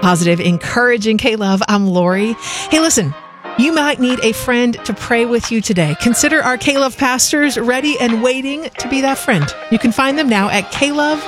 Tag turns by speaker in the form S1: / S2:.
S1: Positive, encouraging K-Love. I'm Lori. Hey, listen, you might need a friend to pray with you today. Consider our K-Love pastors ready and waiting to be that friend. You can find them now at klove.church.